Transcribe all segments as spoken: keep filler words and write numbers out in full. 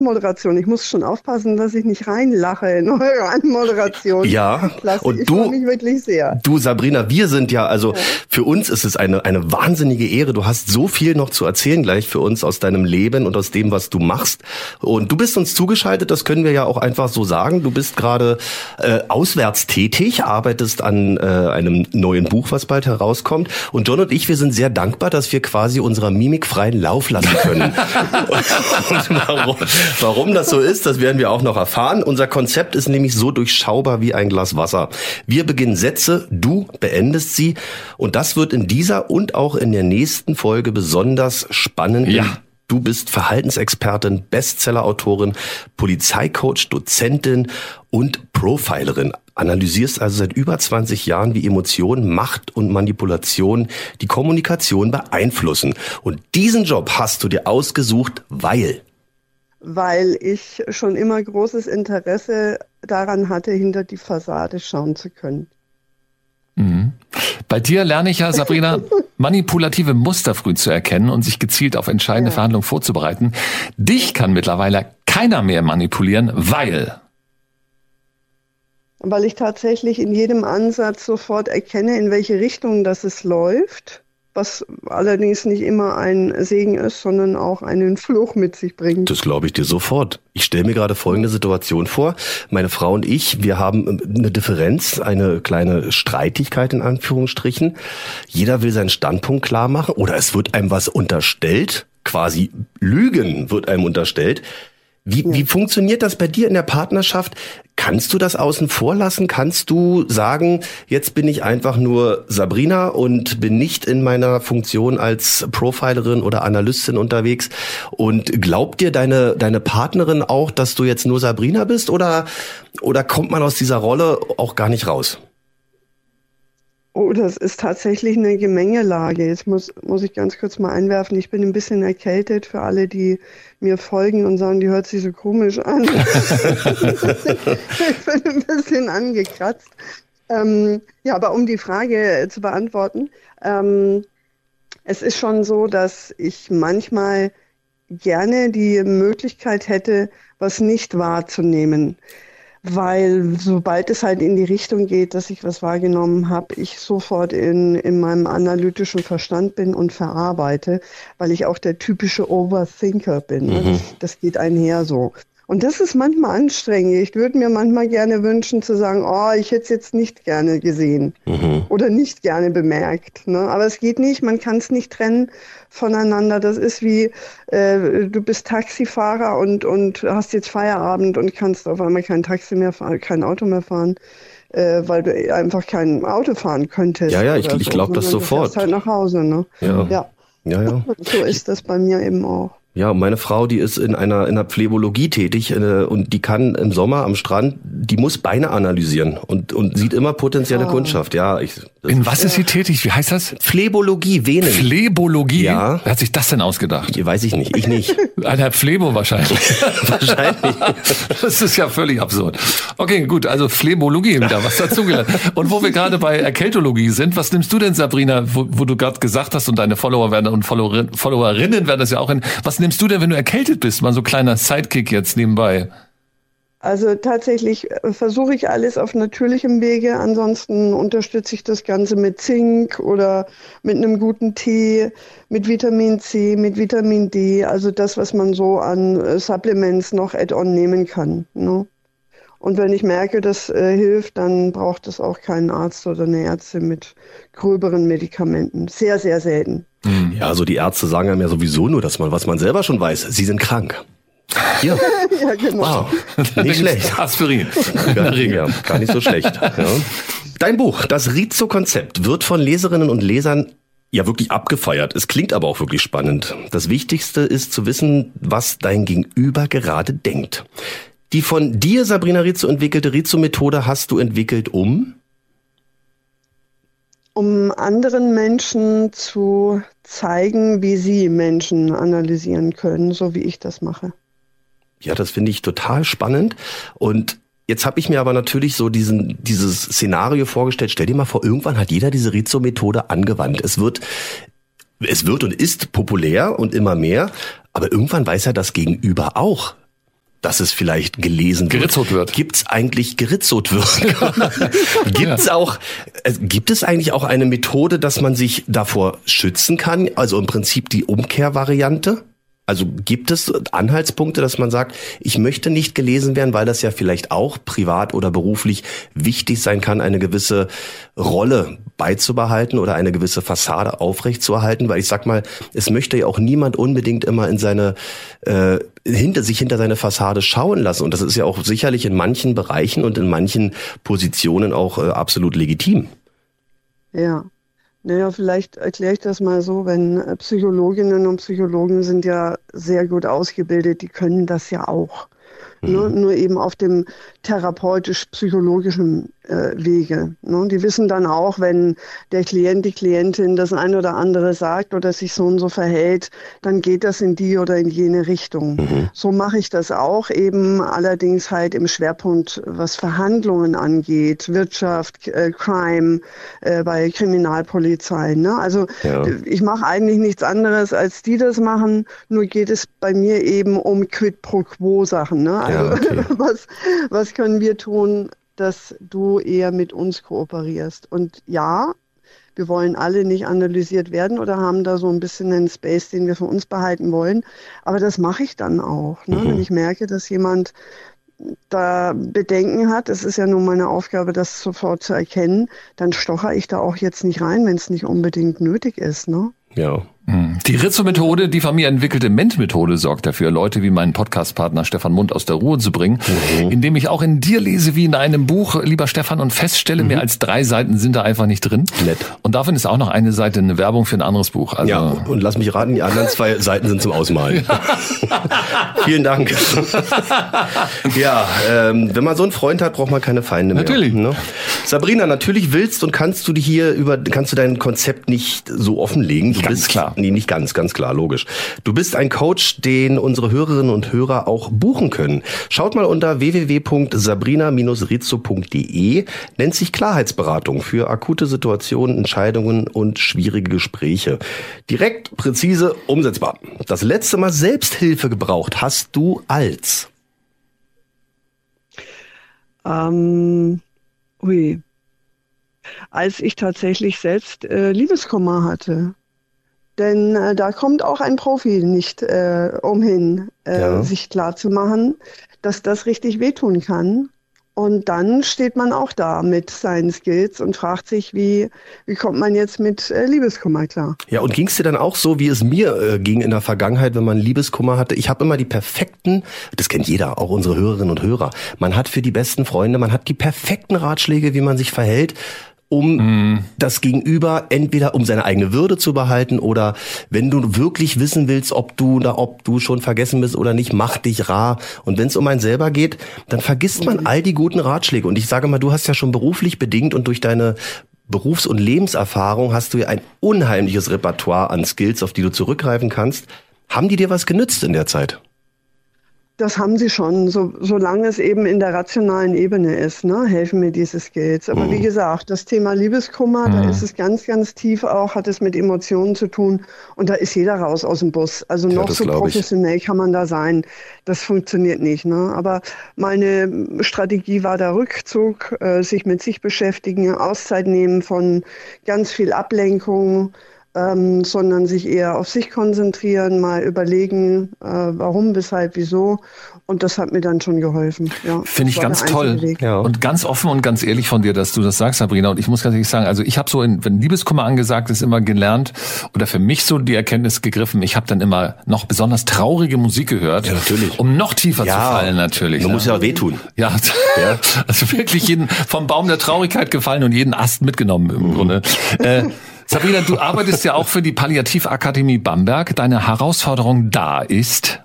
Moderation. Ich muss schon aufpassen, dass ich nicht reinlache in eure Anmoderation. Ja, Klasse. und ich du, freue mich wirklich sehr. Du, Sabrina, wir sind ja, also ja. für uns ist es eine eine wahnsinnige Ehre. Du hast so viel noch zu erzählen gleich für uns aus deinem Leben und aus dem, was du machst. Und du bist uns zugeschaltet, das können wir ja auch einfach so sagen. Du bist gerade äh, auswärts tätig, arbeitest an äh, einem neuen Buch, was bald herauskommt. Und John und ich, wir sind sehr dankbar, dass wir quasi unserer Mimik freien Lauf lassen können. und warum, warum das so ist, das werden wir auch noch erfahren. Unser Konzept ist nämlich so durchschaubar wie ein Glas Wasser. Wir beginnen Sätze, du beendest sie. Und das wird in dieser und auch in der nächsten Folge besonders spannend. Ja. Du bist Verhaltensexpertin, Bestsellerautorin, Polizeicoach, Dozentin und Profilerin. Analysierst also seit über zwanzig Jahren, wie Emotionen, Macht und Manipulation die Kommunikation beeinflussen. Und diesen Job hast du dir ausgesucht, weil... Weil ich schon immer großes Interesse daran hatte, hinter die Fassade schauen zu können. Mhm. Bei dir lerne ich ja, Sabrina, manipulative Muster früh zu erkennen und sich gezielt auf entscheidende ja. Verhandlungen vorzubereiten. Dich kann mittlerweile keiner mehr manipulieren, weil... Weil ich tatsächlich in jedem Ansatz sofort erkenne, in welche Richtung das es läuft. Was allerdings nicht immer ein Segen ist, sondern auch einen Fluch mit sich bringt. Das glaube ich dir sofort. Ich stelle mir gerade folgende Situation vor. Meine Frau und ich, wir haben eine Differenz, eine kleine Streitigkeit in Anführungsstrichen. Jeder will seinen Standpunkt klar machen oder es wird einem was unterstellt. Quasi Lügen wird einem unterstellt. Wie, ja. wie funktioniert das bei dir in der Partnerschaft? Kannst du das außen vor lassen? Kannst du sagen, jetzt bin ich einfach nur Sabrina und bin nicht in meiner Funktion als Profilerin oder Analystin unterwegs? Und glaubt dir deine deine Partnerin auch, dass du jetzt nur Sabrina bist? Oder, oder kommt man aus dieser Rolle auch gar nicht raus? Oh, das ist tatsächlich eine Gemengelage. Jetzt muss, muss ich ganz kurz mal einwerfen. Ich bin ein bisschen erkältet für alle, die mir folgen und sagen, die hört sich so komisch an. Ich bin ein bisschen angekratzt. Ähm, ja, aber um die Frage zu beantworten, ähm, es ist schon so, dass ich manchmal gerne die Möglichkeit hätte, was nicht wahrzunehmen. Weil sobald es halt in die Richtung geht, dass ich was wahrgenommen habe, ich sofort in, in meinem analytischen Verstand bin und verarbeite, weil ich auch der typische Overthinker bin. Mhm. Das, das geht einher so. Und das ist manchmal anstrengend. Ich würde mir manchmal gerne wünschen zu sagen, oh, ich hätte es jetzt nicht gerne gesehen mhm. oder nicht gerne bemerkt. Ne? Aber es geht nicht, man kann es nicht trennen voneinander. Das ist wie, äh, du bist Taxifahrer und, und hast jetzt Feierabend und kannst auf einmal kein Taxi mehr fahren, kein Auto mehr fahren, äh, weil du einfach kein Auto fahren könntest. Ja, ja, ich, ich glaube das sofort. Du fährst halt nach Hause, ne? Ja. Ja. Ja, ja. So ist das bei mir eben auch. Ja, meine Frau, die ist in einer in der Phlebologie tätig äh, und die kann im Sommer am Strand, die muss Beine analysieren und und sieht immer potenzielle oh. Kundschaft. Ja, ich. In was ist sie tätig? Wie heißt das? Phlebologie, Venen. Phlebologie? Ja. Wer hat sich das denn ausgedacht? Weiß ich nicht, ich nicht. Ein Phlebo wahrscheinlich. Wahrscheinlich. Das ist ja völlig absurd. Okay, gut, also Phlebologie wieder, was dazugelernt. Und wo wir gerade bei Erkältologie sind, was nimmst du denn, Sabrina, wo, wo du gerade gesagt hast und deine Follower werden und Follower, Followerinnen werden das ja auch in, was nimmst du denn, wenn du erkältet bist? Mal so kleiner Sidekick jetzt nebenbei. Also tatsächlich versuche ich alles auf natürlichem Wege. Ansonsten unterstütze ich das Ganze mit Zink oder mit einem guten Tee, mit Vitamin C, mit Vitamin D. Also das, was man so an Supplements noch add-on nehmen kann. Ne? Und wenn ich merke, das äh, hilft, dann braucht es auch keinen Arzt oder eine Ärztin mit gröberen Medikamenten. Sehr, sehr selten. Ja, also die Ärzte sagen einem ja sowieso nur, dass man, was man selber schon weiß, sie sind krank. Ja, ja genau. Wow, nicht schlecht. Aspirin. Gar, ja, gar nicht so schlecht. Ja. Dein Buch, das Rizzo-Konzept, wird von Leserinnen und Lesern ja wirklich abgefeiert. Es klingt aber auch wirklich spannend. Das Wichtigste ist zu wissen, was dein Gegenüber gerade denkt. Die von dir, Sabrina Rizzo, entwickelte Rizzo-Methode hast du entwickelt, um? Um anderen Menschen zu zeigen, wie sie Menschen analysieren können, so wie ich das mache. Ja, das finde ich total spannend. Und jetzt habe ich mir aber natürlich so diesen dieses Szenario vorgestellt. Stell dir mal vor, irgendwann hat jeder diese Rizzo-Methode angewandt. Es wird, es wird und ist populär und immer mehr. Aber irgendwann weiß ja das Gegenüber auch, dass es vielleicht gelesen wird. Geritzot wird. Gibt's eigentlich geritzot wird? Gibt's auch, äh, gibt es eigentlich auch eine Methode, dass man sich davor schützen kann? Also im Prinzip die Umkehrvariante? Also gibt es Anhaltspunkte, dass man sagt, ich möchte nicht gelesen werden, weil das ja vielleicht auch privat oder beruflich wichtig sein kann, eine gewisse Rolle beizubehalten oder eine gewisse Fassade aufrechtzuerhalten, weil ich sag mal, es möchte ja auch niemand unbedingt immer in seine äh, hinter sich hinter seine Fassade schauen lassen, und das ist ja auch sicherlich in manchen Bereichen und in manchen Positionen auch äh, absolut legitim. Ja. Naja, vielleicht erkläre ich das mal so, wenn Psychologinnen und Psychologen sind ja sehr gut ausgebildet, die können das ja auch. Mhm. Ne? Nur eben auf dem therapeutisch-psychologischen äh, Wege. Ne? Die wissen dann auch, wenn der Klient, die Klientin das ein oder andere sagt oder sich so und so verhält, dann geht das in die oder in jene Richtung. Mhm. So mache ich das auch, eben allerdings halt im Schwerpunkt, was Verhandlungen angeht, Wirtschaft, äh, Crime, äh, bei Kriminalpolizei. Ne? Also ja. Ich mache eigentlich nichts anderes, als die das machen, nur geht es bei mir eben um Quid pro Quo Sachen. Ne? Also ja, okay. was, was können wir tun, dass du eher mit uns kooperierst? Und ja, wir wollen alle nicht analysiert werden oder haben da so ein bisschen einen Space, den wir für uns behalten wollen. Aber das mache ich dann auch. Ne? Mhm. Wenn ich merke, dass jemand da Bedenken hat, es ist ja nun meine Aufgabe, das sofort zu erkennen, dann stocher ich da auch jetzt nicht rein, wenn es nicht unbedingt nötig ist. Ne? Ja. Die Rizzo-Methode, die von mir entwickelte Ment-Methode, sorgt dafür, Leute wie meinen Podcast-Partner Stefan Mund aus der Ruhe zu bringen, mhm. indem ich auch in dir lese wie in einem Buch, lieber Stefan, und feststelle, mhm. mehr als drei Seiten sind da einfach nicht drin. Nett. Und davon ist auch noch eine Seite eine Werbung für ein anderes Buch. Also ja, und lass mich raten, die anderen zwei Seiten sind zum Ausmalen. Vielen Dank. Ja, ähm, wenn man so einen Freund hat, braucht man keine Feinde mehr. Natürlich. Ne? Sabrina, natürlich willst und kannst du die hier über, kannst du dein Konzept nicht so offenlegen. Du ganz bist, klar. Nee, nicht ganz, ganz klar, logisch. Du bist ein Coach, den unsere Hörerinnen und Hörer auch buchen können. Schaut mal unter w w w punkt sabrina Bindestrich rizzo punkt d e. Nennt sich Klarheitsberatung für akute Situationen, Entscheidungen und schwierige Gespräche. Direkt, präzise, umsetzbar. Das letzte Mal Selbsthilfe gebraucht hast du als? Ähm, ui. Als ich tatsächlich selbst äh, Liebeskummer hatte. Denn äh, da kommt auch ein Profi nicht äh, umhin, äh, ja. sich klarzumachen, dass das richtig wehtun kann. Und dann steht man auch da mit seinen Skills und fragt sich, wie, wie kommt man jetzt mit äh, Liebeskummer klar? Ja, und ging es dir dann auch so, wie es mir äh, ging in der Vergangenheit, wenn man Liebeskummer hatte? Ich habe immer die perfekten, das kennt jeder, auch unsere Hörerinnen und Hörer, man hat für die besten Freunde, man hat die perfekten Ratschläge, wie man sich verhält, um mm. das Gegenüber entweder um seine eigene Würde zu behalten oder wenn du wirklich wissen willst, ob du da, ob du schon vergessen bist oder nicht, mach dich rar. Und wenn es um einen selber geht, dann vergisst man all die guten Ratschläge. Und ich sage mal, du hast ja schon beruflich bedingt und durch deine Berufs- und Lebenserfahrung hast du ja ein unheimliches Repertoire an Skills, auf die du zurückgreifen kannst. Haben die dir was genützt in der Zeit? Das haben sie schon, so, solange es eben in der rationalen Ebene ist, ne, helfen mir diese Skills. Aber mhm. wie gesagt, das Thema Liebeskummer, mhm. da ist es ganz, ganz tief auch, hat es mit Emotionen zu tun und da ist jeder raus aus dem Bus. Also noch ja, so professionell ich. kann man da sein, das funktioniert nicht. Ne? Aber meine Strategie war der Rückzug, äh, sich mit sich beschäftigen, Auszeit nehmen von ganz viel Ablenkung, Ähm, sondern sich eher auf sich konzentrieren, mal überlegen, äh, warum, weshalb, wieso. Und das hat mir dann schon geholfen. Ja, finde ich ganz toll. Ja. Und ganz offen und ganz ehrlich von dir, dass du das sagst, Sabrina. Und ich muss ganz ehrlich sagen, also ich habe so, in, wenn Liebeskummer angesagt ist, immer gelernt oder für mich so die Erkenntnis gegriffen, ich habe dann immer noch besonders traurige Musik gehört. Ja, natürlich. Um noch tiefer ja, zu fallen, natürlich. Man ne? muss ja auch wehtun. Ja, ja, also wirklich jeden vom Baum der Traurigkeit gefallen und jeden Ast mitgenommen im mhm. Grunde. Äh, Sabrina, du arbeitest ja auch für die Palliativakademie Bamberg. Deine Herausforderung da ist?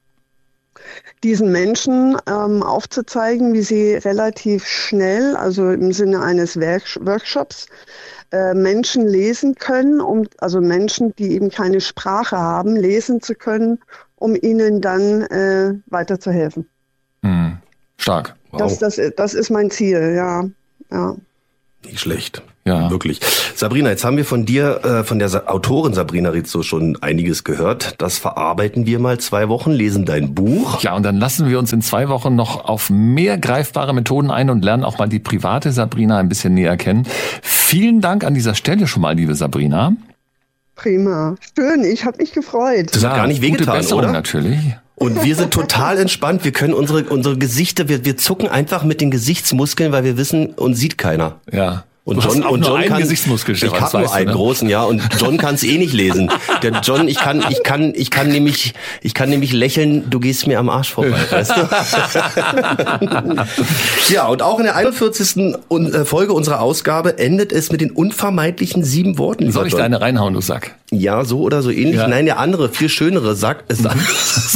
Diesen Menschen ähm, aufzuzeigen, wie sie relativ schnell, also im Sinne eines Work- Workshops, äh, Menschen lesen können, um, also Menschen, die eben keine Sprache haben, lesen zu können, um ihnen dann äh, weiterzuhelfen. Hm. Stark. Wow. Das, das, das ist mein Ziel, ja. ja. Nicht schlecht. Ja. Wirklich. Sabrina, jetzt haben wir von dir, äh, von der Sa- Autorin Sabrina Rizzo schon einiges gehört. Das verarbeiten wir mal zwei Wochen, lesen dein Buch. Ja, und dann lassen wir uns in zwei Wochen noch auf mehr greifbare Methoden ein und lernen auch mal die private Sabrina ein bisschen näher kennen. Vielen Dank an dieser Stelle schon mal, liebe Sabrina. Prima. Schön, ich habe mich gefreut. Das hat gar nicht wehgetan, gute Besserung oder? natürlich. Und wir sind total entspannt. Wir können unsere unsere Gesichter, wir, wir zucken einfach mit den Gesichtsmuskeln, weil wir wissen, uns sieht keiner. Ja. Und Du John, hast auch und nur John einen kann, Gesichtsmuskel, ich Stefan, das habe nur weißt du, einen ne? großen, ja, und John kann es eh nicht lesen. Der John, ich kann, ich kann, ich kann nämlich, ich kann nämlich lächeln. Du gehst mir am Arsch vorbei, weißt du? Ja, und auch in der einundvierzigsten Folge unserer Ausgabe endet es mit den unvermeidlichen sieben Worten. Soll ich John. deine reinhauen, du Sack? Ja, so oder so ähnlich. Ja. Nein, der andere, viel schönere Sack, äh, Sa-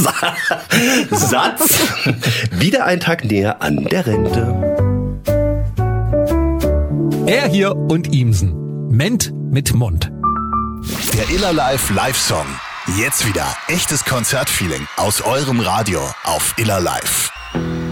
Satz. Wieder ein Tag näher an der Rente. Er hier und Ihmsen. Ment mit Mund. Der Iller Live Live-Song. Jetzt wieder echtes Konzertfeeling aus eurem Radio auf Iller Live.